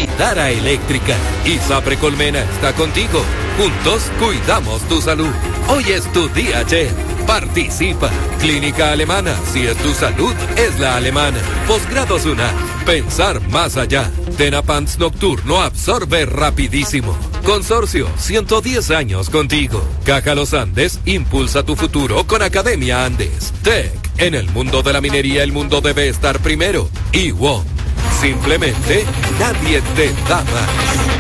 Idara Eléctrica. ISAPRE Colmena está contigo. Juntos cuidamos tu salud. Hoy es tu día, che. Participa. Clínica Alemana. Si es tu salud, es la alemana. Posgrado SUNAT. Pensar más allá. Tenapants Nocturno absorbe rapidísimo. Consorcio, 110 años contigo. Caja Los Andes impulsa tu futuro con Academia Andes. TEC. En el mundo de la minería, el mundo debe estar primero. Y WOM. Simplemente nadie te da más.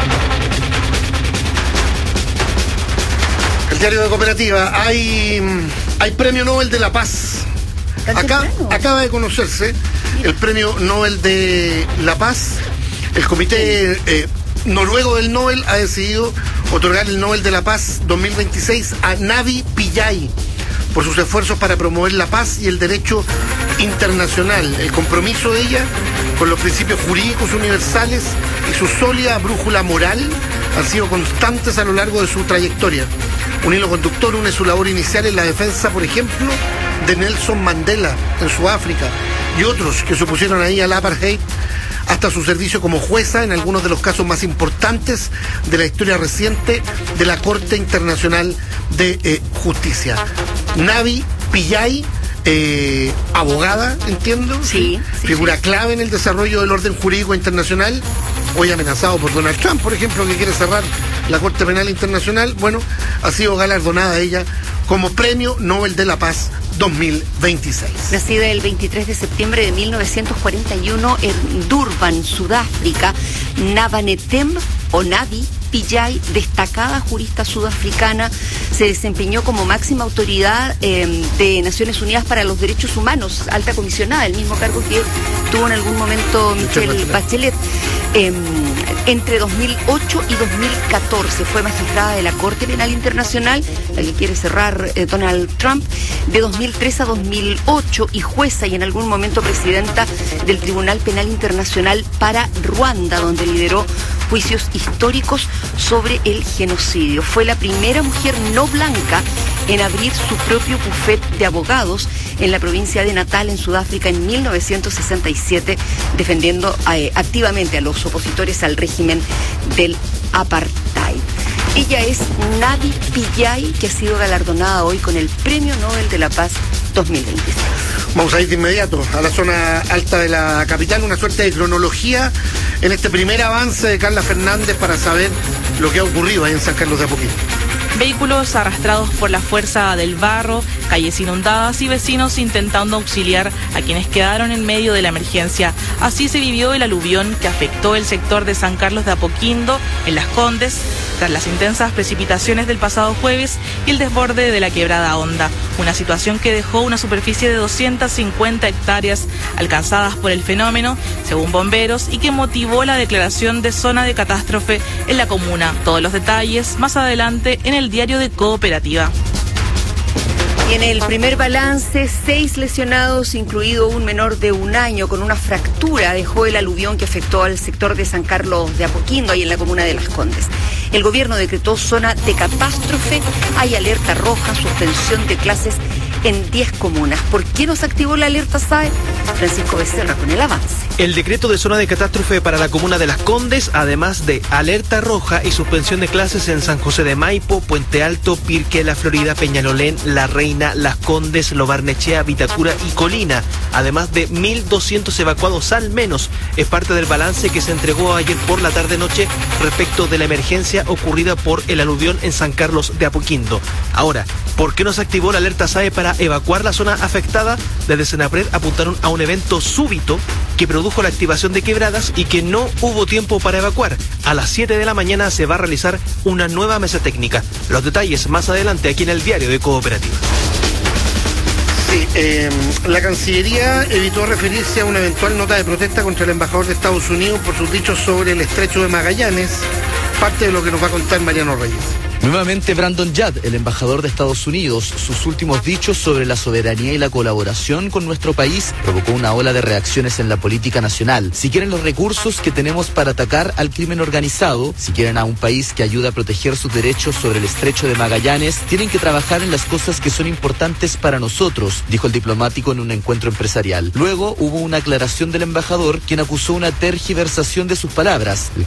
El diario de Cooperativa. Hay Premio Nobel de la Paz. Acaba de conocerse el Premio Nobel de la Paz. El Comité Noruego del Nobel ha decidido otorgar el Nobel de la Paz 2026 a Navi Pillay por sus esfuerzos para promover la paz y el derecho internacional. El compromiso de ella con los principios jurídicos universales y su sólida brújula moral han sido constantes a lo largo de su trayectoria. Un hilo conductor une su labor inicial en la defensa, por ejemplo, de Nelson Mandela en Sudáfrica y otros que se opusieron ahí al apartheid, hasta su servicio como jueza en algunos de los casos más importantes de la historia reciente de la Corte Internacional de Justicia. Navi Pillay, abogada, entiendo, sí, figura clave en el desarrollo del orden jurídico internacional, hoy amenazado por Donald Trump, por ejemplo, que quiere cerrar la Corte Penal Internacional. Bueno, ha sido galardonada ella como Premio Nobel de la Paz 2026. Nacida el 23 de septiembre de 1941 en Durban, Sudáfrica, Navanetem o Navi Pillay, destacada jurista sudafricana, se desempeñó como máxima autoridad de Naciones Unidas para los Derechos Humanos, alta comisionada, el mismo cargo que tuvo en algún momento Michelle Bachelet. Entre 2008 y 2014 fue magistrada de la Corte Penal Internacional, la que quiere cerrar Donald Trump, de 2003 a 2008, y jueza y en algún momento presidenta del Tribunal Penal Internacional para Ruanda, donde lideró juicios históricos sobre el genocidio. Fue la primera mujer no blanca en abrir su propio bufete de abogados en la provincia de Natal, en Sudáfrica, en 1967, defendiendo activamente a los opositores al régimen del apartheid. Ella es Navi Pillay, que ha sido galardonada hoy con el Premio Nobel de la Paz 2026. Vamos a ir de inmediato a la zona alta de la capital, una suerte de cronología en este primer avance de Carla Fernández para saber lo que ha ocurrido ahí en San Carlos de Apoquindo. Vehículos arrastrados por la fuerza del barro, calles inundadas y vecinos intentando auxiliar a quienes quedaron en medio de la emergencia. Así se vivió el aluvión que afectó el sector de San Carlos de Apoquindo, en Las Condes, tras las intensas precipitaciones del pasado jueves y el desborde de la quebrada Honda. Una situación que dejó una superficie de 250 hectáreas alcanzadas por el fenómeno, según bomberos, y que motivó la declaración de zona de catástrofe en la comuna. Todos los detalles más adelante en el diario de Cooperativa. Y en el primer balance, 6 lesionados, incluido un menor de 1 año con una fractura, dejó el aluvión que afectó al sector de San Carlos de Apoquindo, ahí en la comuna de Las Condes. El gobierno decretó zona de catástrofe, hay alerta roja, suspensión de clases en 10 comunas. ¿Por qué no se activó la alerta SAE? Francisco Becerra con el avance. El decreto de zona de catástrofe para la comuna de Las Condes, además de alerta roja y suspensión de clases en San José de Maipo, Puente Alto, Pirque, La Florida, Peñalolén, La Reina, Las Condes, Lo Barnechea, Vitacura y Colina, además de 1.200 evacuados al menos. Es parte del balance que se entregó ayer por la tarde-noche respecto de la emergencia ocurrida por el aluvión en San Carlos de Apoquindo. Ahora, ¿por qué no se activó la alerta SAE para evacuar la zona afectada? Desde Senapred apuntaron a un evento súbito que produjo la activación de quebradas y que no hubo tiempo para evacuar. A las 7 de la mañana se va a realizar una nueva mesa técnica. Los detalles más adelante aquí en el diario de Cooperativa. Sí, la Cancillería evitó referirse a una eventual nota de protesta contra el embajador de Estados Unidos por sus dichos sobre el estrecho de Magallanes, parte de lo que nos va a contar Mariano Reyes. Nuevamente Brandon Yad, el embajador de Estados Unidos, sus últimos dichos sobre la soberanía y la colaboración con nuestro país provocó una ola de reacciones en la política nacional. Si quieren los recursos que tenemos para atacar al crimen organizado, si quieren a un país que ayude a proteger sus derechos sobre el estrecho de Magallanes, tienen que trabajar en las cosas que son importantes para nosotros, dijo el diplomático en un encuentro empresarial. Luego hubo una aclaración del embajador, quien acusó una tergiversación de sus palabras.